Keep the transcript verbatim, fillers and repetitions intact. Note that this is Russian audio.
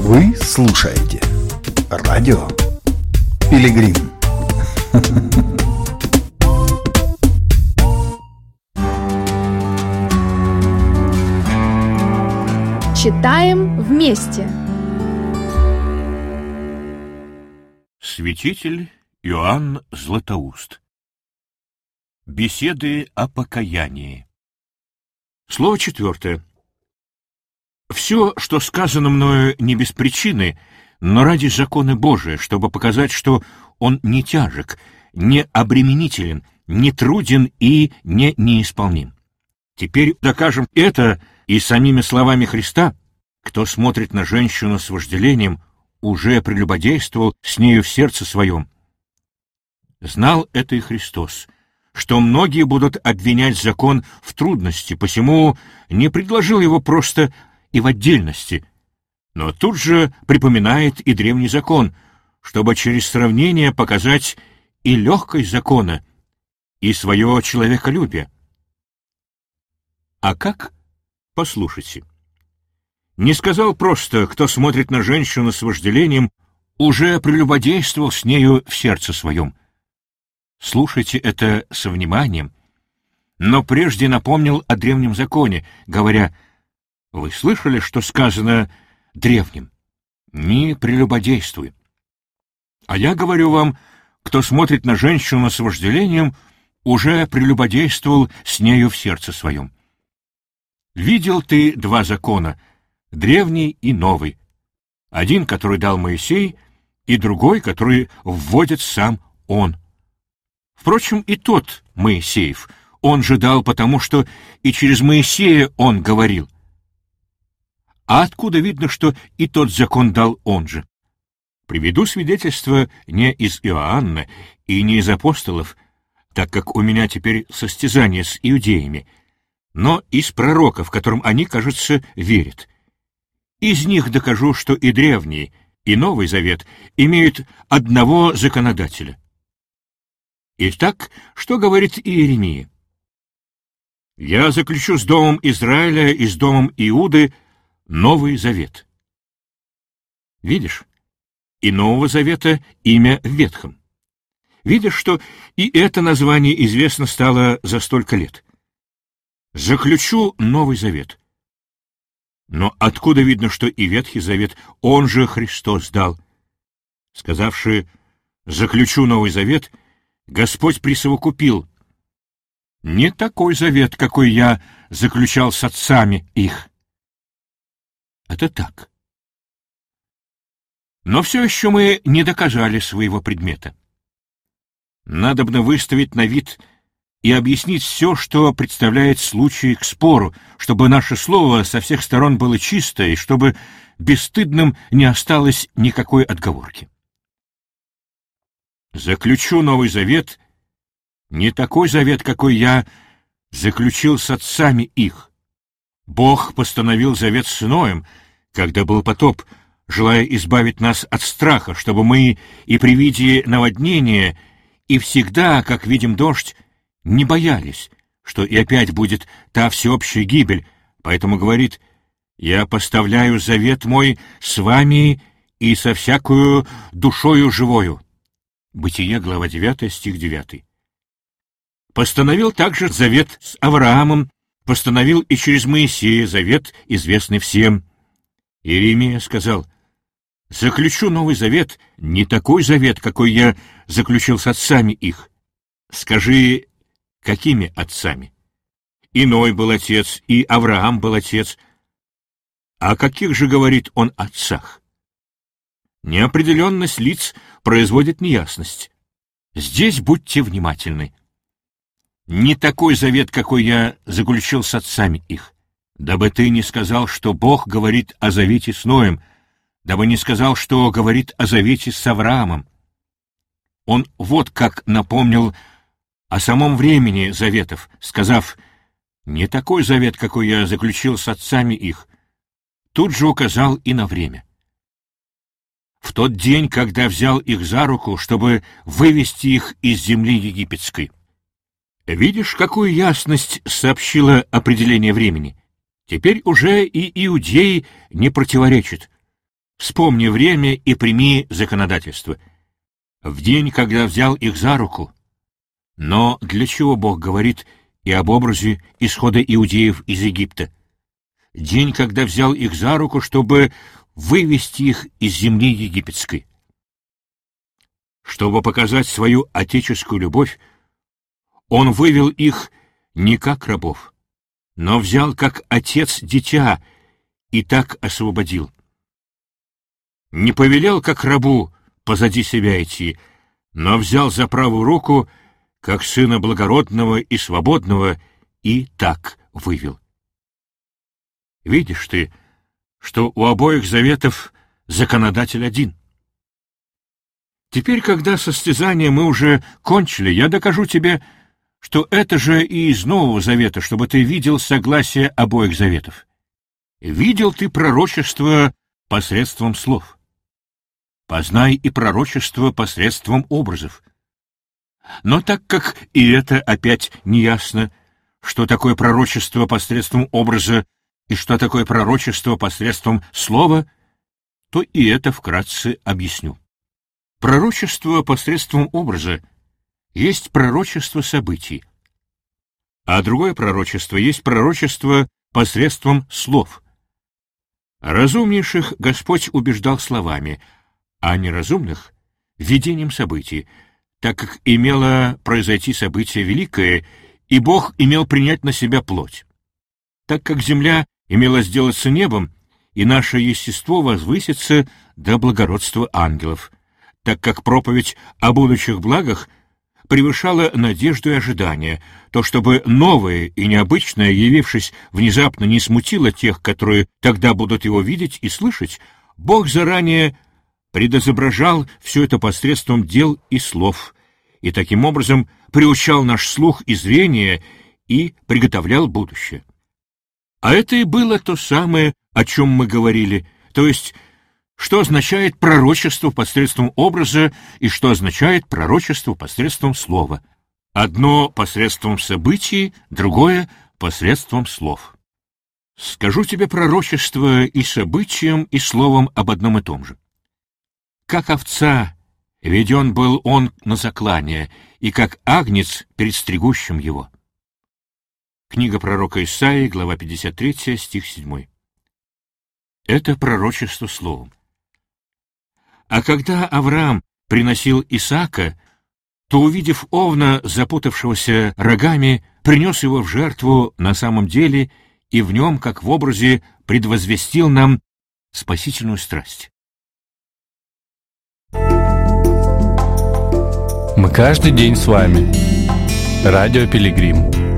Вы слушаете радио Пилигрим. Читаем вместе. Святитель Иоанн Златоуст. Беседы о покаянии. Слово четвертое. Все, что сказано мною, не без причины, но ради закона Божия, чтобы показать, что он не тяжек, не обременителен, не труден и не неисполним. Теперь докажем это и самими словами Христа: кто смотрит на женщину с вожделением, уже прелюбодействовал с нею в сердце своем. Знал это и Христос, что многие будут обвинять закон в трудности, посему не предложил его просто и в отдельности, но тут же припоминает и древний закон, чтобы через сравнение показать и легкость закона, и свое человеколюбие. А как? Послушайте. Не сказал просто: кто смотрит на женщину с вожделением, уже прелюбодействовал с нею в сердце своем. Слушайте это со вниманием, но прежде напомнил о древнем законе, говоря: вы слышали, что сказано древним? Не прелюбодействуй. А я говорю вам, кто смотрит на женщину с вожделением, уже прелюбодействовал с нею в сердце своем. Видел ты два закона, древний и новый, один, который дал Моисей, и другой, который вводит сам он. Впрочем, и тот Моисеев, он же дал, потому что и через Моисея он говорил. А откуда видно, что и тот закон дал он же? Приведу свидетельство не из Иоанна и не из апостолов, так как у меня теперь состязание с иудеями, но из пророков, которым они, кажется, верят. Из них докажу, что и Древний, и Новый Завет имеют одного законодателя. Итак, что говорит Иеремия? «Я заключу с домом Израиля и с домом Иуды Новый Завет». Видишь? И Нового Завета имя в Ветхом. Видишь, что и это название известно стало за столько лет. «Заключу Новый Завет». Но откуда видно, что и Ветхий Завет он же Христос дал? Сказавши «заключу Новый Завет», Господь присовокупил: не такой завет, какой я заключал с отцами их. Это так. Но все еще мы не доказали своего предмета. Надобно выставить на вид и объяснить все, что представляет случай к спору, чтобы наше слово со всех сторон было чистое и чтобы бесстыдным не осталось никакой отговорки. Заключу Новый Завет, не такой завет, какой я заключил с отцами их. Бог постановил завет с Ноем, когда был потоп, желая избавить нас от страха, чтобы мы и при виде наводнения, и всегда, как видим дождь, не боялись, что и опять будет та всеобщая гибель, поэтому говорит: «Я поставляю завет мой с вами и со всякою душою живою». Бытие, глава девятая, стих девятый. Постановил также завет с Авраамом, постановил и через Моисея завет, известный всем. Иеремия сказал: «Заключу Новый Завет, не такой завет, какой я заключил с отцами их». Скажи, какими отцами? Иной был отец, и Авраам был отец. О каких же говорит он отцах? Неопределенность лиц производит неясность. Здесь будьте внимательны. Не такой завет, какой я заключил с отцами их, дабы ты не сказал, что Бог говорит о завете с Ноем, дабы не сказал, что говорит о завете с Авраамом. Он вот как напомнил о самом времени заветов, сказав: не такой завет, какой я заключил с отцами их, тут же указал и на время. В тот день, когда взял их за руку, чтобы вывести их из земли египетской. Видишь, какую ясность сообщило определение времени? Теперь уже и иудеи не противоречат. Вспомни время и прими законодательство. В день, когда взял их за руку. Но для чего Бог говорит и об образе исхода иудеев из Египта? День, когда взял их за руку, чтобы вывести их из земли египетской. Чтобы показать свою отеческую любовь, Он вывел их не как рабов, но взял как отец дитя и так освободил. Не повелел как рабу позади себя идти, но взял за правую руку, как сына благородного и свободного, и так вывел. Видишь ты, что у обоих заветов законодатель один. Теперь, когда состязание мы уже кончили, я докажу тебе, что это же и из Нового Завета, чтобы ты видел согласие обоих заветов. Видел ты пророчество посредством слов. Познай и пророчество посредством образов. Но так как и это опять неясно, что такое пророчество посредством образа и что такое пророчество посредством слова, то и это вкратце объясню. Пророчество посредством образа есть пророчество событий, а другое пророчество есть пророчество посредством слов. Разумнейших Господь убеждал словами, а неразумных — видением событий, так как имело произойти событие великое, и Бог имел принять на себя плоть. Так как земля имела сделаться небом, и наше естество возвысится до благородства ангелов, так как проповедь о будущих благах превышала надежду и ожидание, то чтобы новое и необычное, явившись внезапно, не смутило тех, которые тогда будут его видеть и слышать, Бог заранее предизображал все это посредством дел и слов, и таким образом приучал наш слух и зрение и приготовлял будущее. А это и было то самое, о чем мы говорили, то есть что означает пророчество посредством образа и что означает пророчество посредством слова. Одно посредством событий, другое посредством слов. Скажу тебе пророчество и событием, и словом об одном и том же. Как овца веден был он на заклание, и как агнец перед стригущим его. Книга пророка Исаии, глава пятьдесят три, стих семь. Это пророчество словом. А когда Авраам приносил Исаака, то, увидев овна, запутавшегося рогами, принес его в жертву на самом деле и в нем, как в образе, предвозвестил нам спасительную страсть. Мы каждый день с вами. Радио Пилигрим.